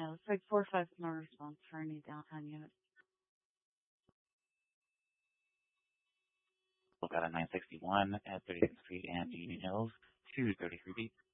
looks like 4 or 5 more response for any downtown unit. We've got a 961 at 36th Street and Union Hills, 233 beat.